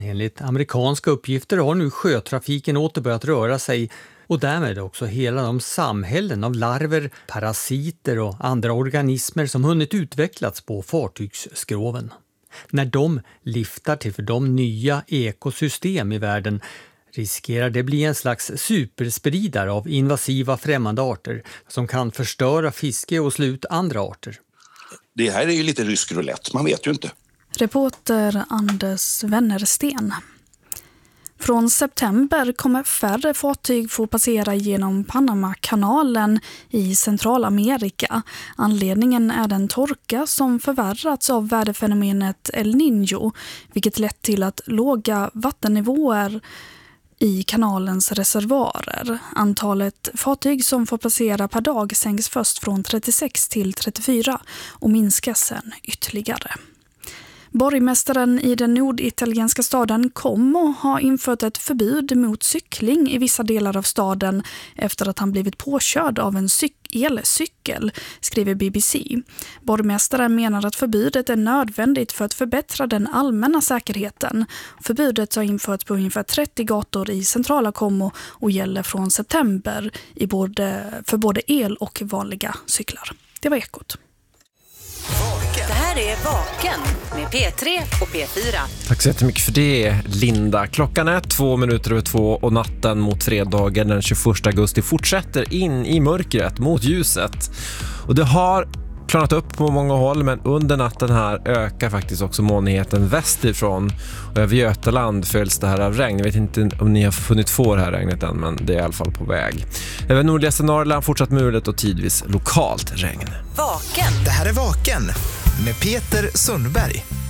Enligt amerikanska uppgifter har nu sjötrafiken åter börjat röra sig och därmed också hela de samhällen av larver, parasiter och andra organismer som hunnit utvecklats på fartygsskroven. När de liftar till för de nya ekosystem i världen riskerar det bli en slags superspridare av invasiva främmande arter som kan förstöra fiske och slå ut andra arter. Det här är ju lite rysk roulette, man vet ju inte. Reporter Anders Wennersten. Från september kommer färre fartyg få passera genom Panamakanalen i Centralamerika. Anledningen är den torka som förvärrats av väderfenomenet El Niño, vilket lett till att låga vattennivåer i kanalens reservoarer. Antalet fartyg som får passera per dag sänks först från 36 till 34 och minskas sen ytterligare. Borgmästaren i den norditalienska staden Como har infört ett förbud mot cykling i vissa delar av staden efter att han blivit påkörd av en elcykel, skriver BBC. Borgmästaren menar att förbudet är nödvändigt för att förbättra den allmänna säkerheten. Förbudet har införts på ungefär 30 gator i centrala Como och gäller från september för både el- och vanliga cyklar. Det var Ekot. Det här är Vaken med P3 och P4. Tack så jättemycket för det, Linda. Klockan är 2:02 och natten mot fredagen den 21 augusti fortsätter in i mörkret mot ljuset. Och det har klarnat upp på många håll, men under natten här ökar faktiskt också molnigheten västerifrån. Och över Götaland följs det här av regn. Jag vet inte om ni har funnit få det här regnet än, men det är i alla fall på väg. Över nordligaste Norrland fortsatt mulet och tidvis lokalt regn. Vaken. Det här är Vaken med Peter Sundberg.